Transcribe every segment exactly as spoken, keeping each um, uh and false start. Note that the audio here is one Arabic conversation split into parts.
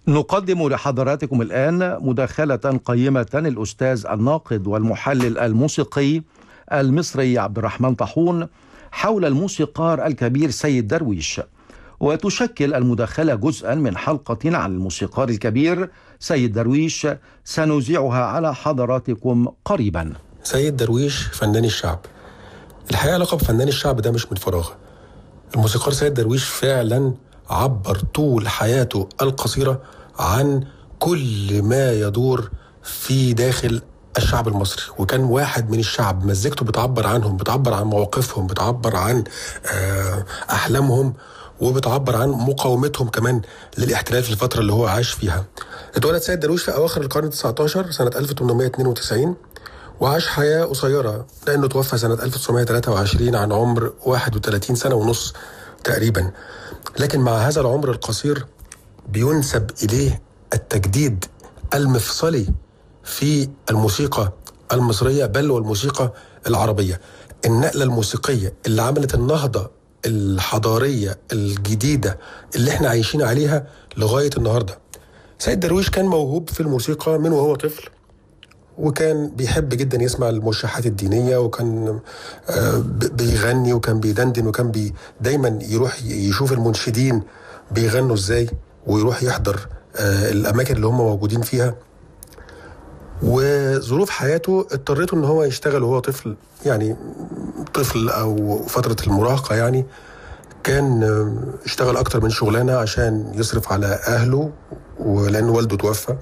نقدم لحضراتكم الآن مداخلة قيمة الأستاذ الناقد والمحلل الموسيقي المصري عبد الرحمن طاحون حول الموسيقار الكبير سيد درويش، وتشكل المداخلة جزءا من حلقة عن الموسيقار الكبير سيد درويش سنذيعها على حضراتكم قريبا. سيد درويش فنان الشعب. الحقيقة لقب فنان الشعب ده مش من فراغ. الموسيقار سيد درويش فعلا عبر طول حياته القصيرة عن كل ما يدور في داخل الشعب المصري، وكان واحد من الشعب. مزيكته بتعبر عنهم، بتعبر عن مواقفهم، بتعبر عن أحلامهم، وبتعبر عن مقاومتهم كمان للاحتلال في الفترة اللي هو عاش فيها. اتولد سيد درويش في أواخر القرن التاسع عشر سنة ألف وثمانمائة واثنين وتسعين، وعاش حياة قصيرة لأنه توفى سنة ألف وتسعمائة وثلاثة وعشرين عن عمر واحد وثلاثين سنة ونص تقريبا. لكن مع هذا العمر القصير بينسب إليه التجديد المفصلي في الموسيقى المصرية بل والموسيقى العربية. النقلة الموسيقية اللي عملت النهضة الحضارية الجديدة اللي احنا عايشين عليها لغاية النهاردة. سيد درويش كان موهوب في الموسيقى من وهو طفل، وكان بيحب جدا يسمع الموشحات الدينية، وكان بيغني وكان بيدندن، وكان بي دايما يروح يشوف المنشدين بيغنوا ازاي، ويروح يحضر الأماكن اللي هم موجودين فيها. وظروف حياته اضطرته ان هو يشتغل وهو طفل، يعني طفل او فترة المراهقة، يعني كان اشتغل اكتر من شغلانة عشان يصرف على اهله، ولان والده توفى.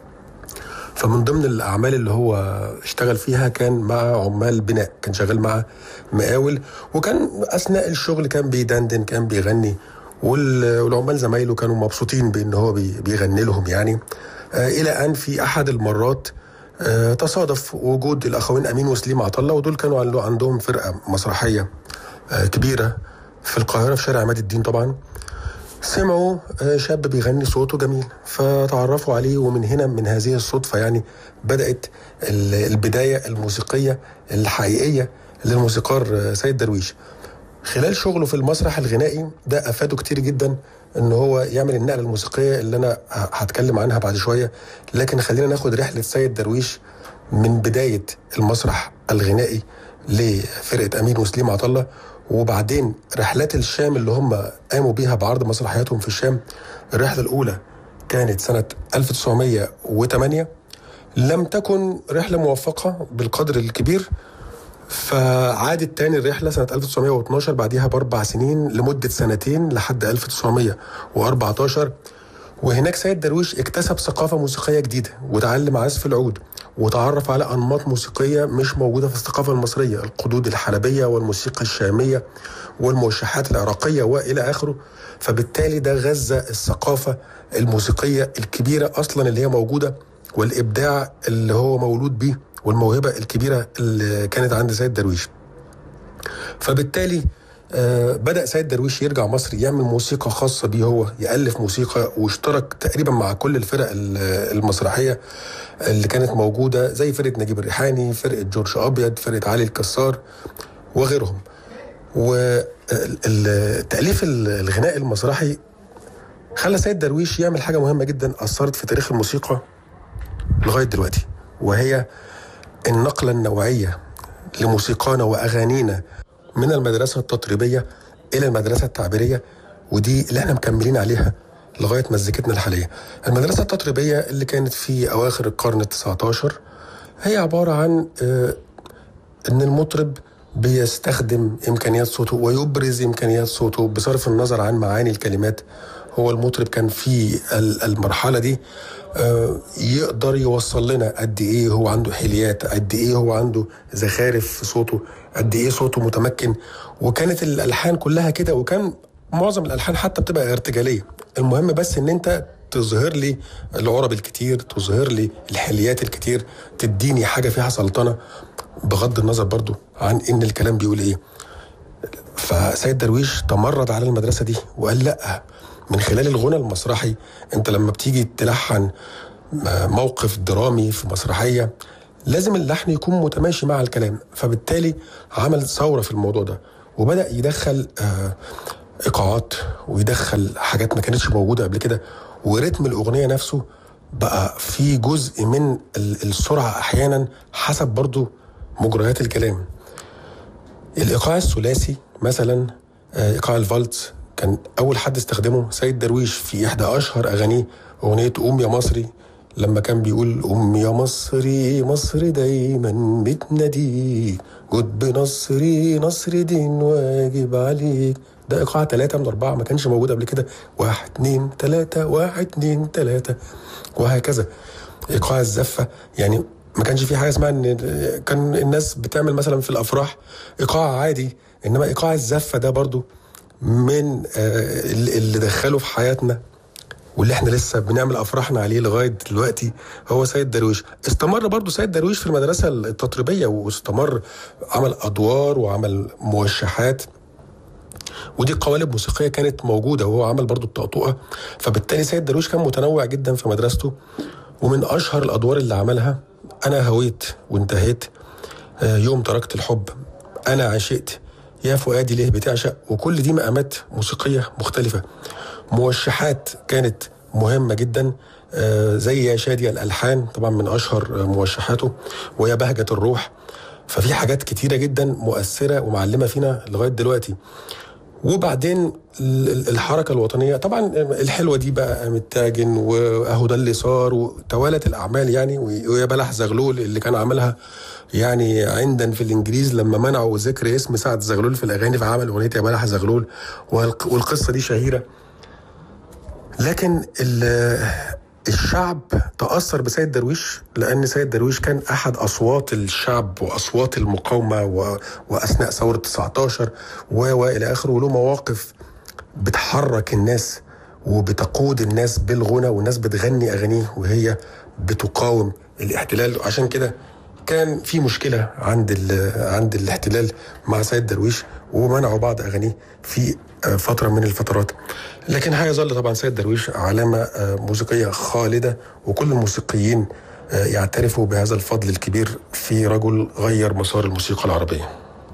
فمن ضمن الأعمال اللي هو اشتغل فيها كان مع عمال بناء، كان شغال مع مقاول، وكان أثناء الشغل كان بيدندن، كان بيغني، والعمال زمايله كانوا مبسوطين بأن هو بيغني لهم يعني. آه إلى أن في أحد المرات آه تصادف وجود الأخوين أمين وسليم عطلة، ودول كانوا عندهم فرقة مسرحية آه كبيرة في القاهرة في شارع عماد الدين. طبعا سمعوا شاب بيغني صوته جميل فتعرفوا عليه، ومن هنا من هذه الصدفة يعني بدأت البداية الموسيقية الحقيقية للموسيقار سيد درويش. خلال شغله في المسرح الغنائي ده أفاده كتير جدا ان هو يعمل النقلة الموسيقية اللي انا هتكلم عنها بعد شوية. لكن خلينا ناخد رحلة سيد درويش من بداية المسرح الغنائي لفرقة أمين وسليم عطلة، وبعدين رحلات الشام اللي هم قاموا بيها بعرض مسرحياتهم في الشام. الرحلة الأولى كانت سنة ألف وتسعمائة وثمانية، لم تكن رحلة موفقة بالقدر الكبير، فعادت تاني الرحلة سنة ألف وتسعمائة واثني عشر بعدها بأربع سنين لمدة سنتين لحد ألف وتسعمائة وأربعة عشر. وهناك سيد درويش اكتسب ثقافة موسيقية جديدة، وتعلم عزف العود، وتعرف على أنماط موسيقية مش موجودة في الثقافة المصرية، القدود الحلبية والموسيقى الشامية والموشحات العراقية وإلى آخره. فبالتالي ده غذى الثقافة الموسيقية الكبيرة أصلا اللي هي موجودة، والإبداع اللي هو مولود به، والموهبة الكبيرة اللي كانت عند سيد درويش. فبالتالي آه بدأ سيد درويش يرجع مصر يعمل موسيقى خاصة بيه، هو يألف موسيقى، واشترك تقريبا مع كل الفرق المسرحية اللي كانت موجودة، زي فرقة نجيب الريحاني، فرقة جورج أبيض، فرقة علي الكسار وغيرهم. والتأليف الغناء المسرحي خلى سيد درويش يعمل حاجة مهمة جدا أثرت في تاريخ الموسيقى لغاية دلوقتي، وهي النقلة النوعية لموسيقانا وأغانينا من المدرسة التطريبية إلى المدرسة التعبيرية، ودي اللي احنا مكملين عليها لغاية مزيكتنا الحالية. المدرسة التطريبية اللي كانت في أواخر القرن التاسع عشر هي عبارة عن اه أن المطرب بيستخدم إمكانيات صوته ويبرز إمكانيات صوته بصرف النظر عن معاني الكلمات. هو المطرب كان في المرحلة دي يقدر يوصل لنا قد ايه هو عنده حليات، قد ايه هو عنده زخارف في صوته، قد ايه صوته متمكن. وكانت الالحان كلها كده، وكان معظم الالحان حتى بتبقى ارتجاليه. المهم بس ان انت تظهر لي العرب الكتير، تظهر لي الحليات الكتير، تديني حاجه فيها سلطنه بغض النظر برضو عن ان الكلام بيقول ايه. فسيد درويش تمرد على المدرسه دي وقال لا، من خلال الغنى المسرحي انت لما بتيجي تلحن موقف درامي في مسرحية لازم اللحن يكون متماشي مع الكلام. فبالتالي عمل ثورة في الموضوع ده، وبدأ يدخل ايقاعات ويدخل حاجات ما كانتش موجودة قبل كده، ورتم الأغنية نفسه بقى في جزء من السرعة أحيانا حسب برضو مجريات الكلام. الإيقاع الثلاثي مثلا، إيقاع الفالتس، كان أول حد استخدمه سيد درويش في إحدى أشهر أغانيه، أغنية قوم يا مصري، لما كان بيقول قوم يا مصري مصر دايما بتناديك، جد بنصري نصر دين واجب عليك. ده إيقاع ثلاثة من أربعة، ما كانش موجود قبل كده، واحد اتنين تلاتة واحد اتنين تلاتة وهكذا. إيقاع الزفة يعني ما كانش في حاجة اسمها إن كان الناس بتعمل مثلا في الأفراح إيقاع عادي، إنما إيقاع الزفة ده برضو من اللي دخله في حياتنا واللي احنا لسه بنعمل افراحنا عليه لغايه دلوقتي هو سيد درويش. استمر برضو سيد درويش في المدرسه التطريبيه، واستمر عمل ادوار وعمل موشحات، ودي قوالب موسيقيه كانت موجوده، وهو عمل برضو الطقطقه. فبالتالي سيد درويش كان متنوع جدا في مدرسته. ومن اشهر الادوار اللي عملها انا هويت وانتهيت، يوم تركت الحب، انا عشقت، يا فؤادي ليه بتعشق، وكل دي مقامات موسيقيه مختلفه. موشحات كانت مهمة جدا، زي يا شادي الألحان طبعا من أشهر موشحاته، ويا بهجة الروح. ففي حاجات كتيرة جدا مؤثرة ومعلمة فينا لغاية دلوقتي. وبعدين الحركة الوطنية طبعا الحلوة دي بقى متاجن وأهو ده اللي صار، وتوالت الأعمال يعني، ويا بلح زغلول اللي كان عملها يعني عندنا في الإنجليز لما منعوا ذكر اسم سعد زغلول في الأغاني، فعمل أغنية يا بلح زغلول، والقصة دي شهيرة. لكن الشعب تأثر بسيد درويش، لأن سيد درويش كان أحد أصوات الشعب وأصوات المقاومة وأثناء ثورة تسعتاشر وإلى آخره، وله مواقف بتحرك الناس وبتقود الناس بالغنى، والناس بتغني أغانيه وهي بتقاوم الاحتلال. عشان كده كان في مشكلة عند عند الاحتلال مع سيد درويش، ومنعوا بعض أغانيه في فترة من الفترات. لكن هيظل طبعا سيد درويش علامة موسيقية خالدة، وكل الموسيقيين يعترفوا بهذا الفضل الكبير في رجل غير مسار الموسيقى العربية.